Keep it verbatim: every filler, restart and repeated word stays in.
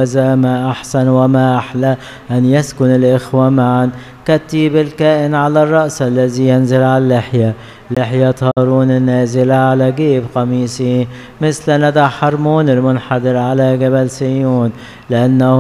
هوذا ما أحسن وما أحلى أن يسكن الإخوة معا كالطيب الكائن على الرأس الذي ينزل على اللحية، لحية هارون النازلة على جيب قميصه مثل ندى حرمون المنحدر على جبل سيون، لأنه